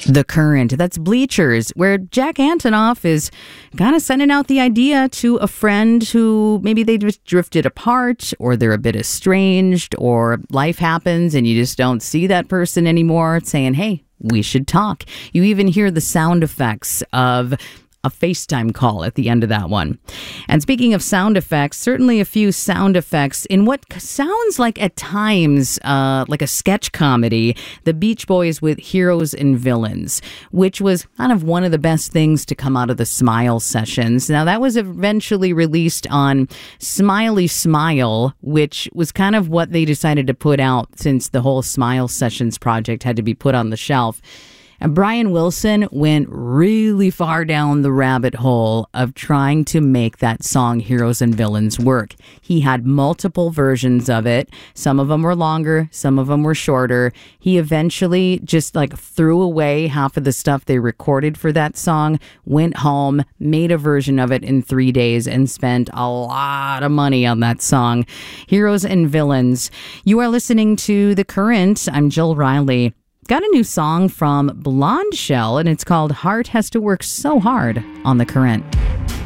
The Current. That's Bleachers, where Jack Antonoff is kind of sending out the idea to a friend who maybe they just drifted apart, or they're a bit estranged, or life happens and you just don't see that person anymore, saying, hey, we should talk. You even hear the sound effects of a FaceTime call at the end of that one. And speaking of sound effects, certainly a few sound effects in what sounds like at times like a sketch comedy, the Beach Boys with Heroes and Villains, which was kind of one of the best things to come out of the Smile sessions. Now, that was eventually released on Smiley Smile, which was kind of what they decided to put out since the whole Smile Sessions project had to be put on the shelf. And Brian Wilson went really far down the rabbit hole of trying to make that song Heroes and Villains work. He had multiple versions of it. Some of them were longer, some of them were shorter. He eventually just threw away half of the stuff they recorded for that song, went home, made a version of it in 3 days, and spent a lot of money on that song. Heroes and Villains. You are listening to The Current. I'm Jill Riley. Got a new song from Blonde Shell, and it's called Heart Has to Work So Hard on The Current.